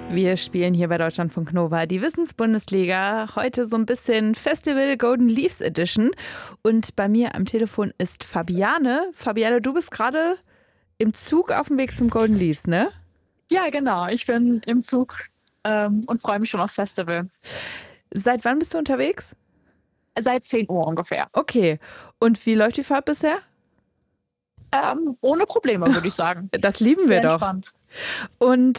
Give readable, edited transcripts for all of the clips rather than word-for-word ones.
Wir spielen hier bei Deutschlandfunk Nova die Wissensbundesliga. Heute so ein bisschen Festival Golden Leaves Edition. Und bei mir am Telefon ist Fabiane. Fabiane, du bist gerade im Zug auf dem Weg zum Golden Leaves, ne? Ja, genau. Ich bin im Zug und freue mich schon aufs Festival. Seit wann bist du unterwegs? Seit 10 Uhr ungefähr. Okay. Und wie läuft die Fahrt bisher? Ohne Probleme, würde ich sagen. Das lieben wir Sehr doch. entspannt. Und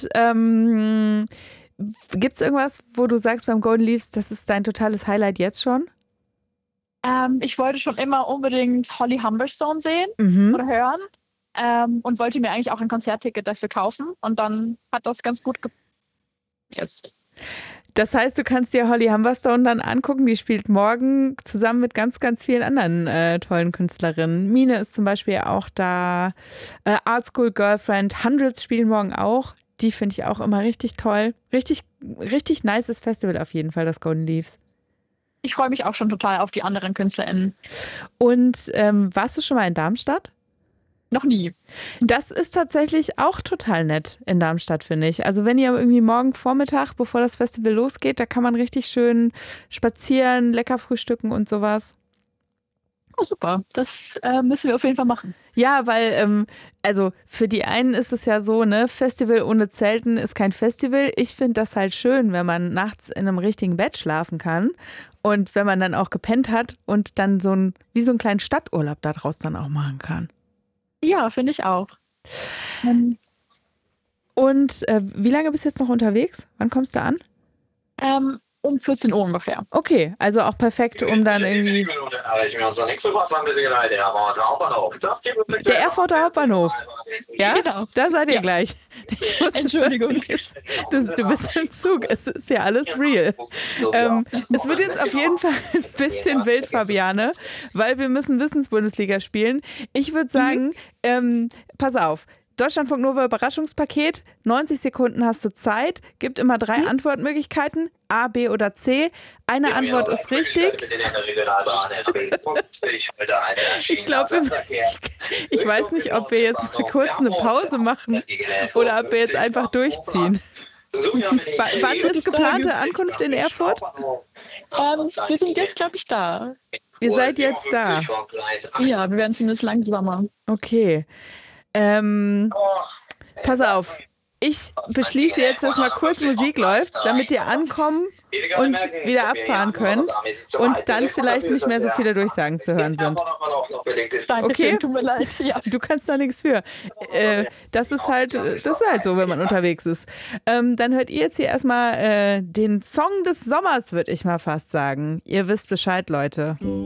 gibt es irgendwas, wo du sagst beim Golden Leaves, das ist dein totales Highlight jetzt schon? Ich wollte schon immer unbedingt Holly Humberstone sehen oder hören und wollte mir eigentlich auch ein Konzertticket dafür kaufen. Und dann hat das ganz gut jetzt. Das heißt, du kannst dir Holly Humberstone dann angucken. Die spielt morgen zusammen mit ganz, ganz vielen anderen tollen Künstlerinnen. Mine ist zum Beispiel auch da. Art School Girlfriend. Hundreds spielen morgen auch. Die finde ich auch immer richtig toll. Richtig, richtig nices Festival auf jeden Fall, das Golden Leaves. Ich freue mich auch schon total auf die anderen KünstlerInnen. Und warst du schon mal in Darmstadt? Noch nie. Das ist tatsächlich auch total nett in Darmstadt, finde ich. Also wenn ihr irgendwie morgen Vormittag, bevor das Festival losgeht, da kann man richtig schön spazieren, lecker frühstücken und sowas. Oh, super. Das müssen wir auf jeden Fall machen. Ja, weil, also für die einen ist es ja so, ne, Festival ohne Zelten ist kein Festival. Ich finde das halt schön, wenn man nachts in einem richtigen Bett schlafen kann und wenn man dann auch gepennt hat und dann wie so einen kleinen Stadturlaub daraus dann auch machen kann. Ja, finde ich auch. Und wie lange bist du jetzt noch unterwegs? Wann kommst du an? Um 14 Uhr ungefähr. Okay, also auch perfekt, um dann irgendwie... Der Erfurter Hauptbahnhof. Ja, Genau. da seid ihr Ja. gleich. Entschuldigung. Du bist im Zug, es ist ja alles real. Es wird jetzt auf jeden Fall ein bisschen wild, Fabiane, weil wir müssen Wissensbundesliga spielen. Ich würde sagen, pass auf. Deutschlandfunk Nova Überraschungspaket, 90 Sekunden hast du Zeit, gibt immer 3 Antwortmöglichkeiten, A, B oder C. Eine Antwort ist richtig. Ich glaube, ich weiß nicht, ob wir jetzt mal kurz eine Pause machen oder ob wir jetzt einfach durchziehen. Wann ist geplante Ankunft in Erfurt? Wir sind jetzt, glaube ich, da. Ihr seid jetzt da. Ja, wir werden zumindest langsamer. Okay. Pass auf. Ich beschließe jetzt, dass mal kurz Musik läuft, damit ihr ankommen und wieder abfahren könnt und dann vielleicht nicht mehr so viele Durchsagen zu hören sind. Danke, Okay. tut mir leid. Ja. Du kannst da nichts für. Das ist halt so, wenn man unterwegs ist. Dann hört ihr jetzt hier erstmal den Song des Sommers, würde ich mal fast sagen. Ihr wisst Bescheid, Leute.